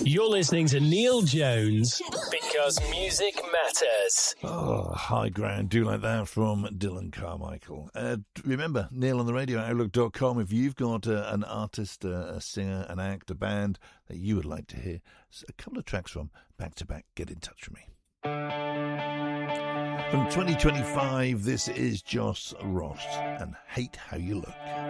You're listening to Neil Jones because music matters. Oh, high ground. Do like that from Dylan Carmichael. Remember, Neil on the radio, outlook.com. If you've got an artist, a singer, an act, a band that you would like to hear a couple of tracks from back to back, get in touch with me. From 2025, this is Joss Ross and Hate How You Look.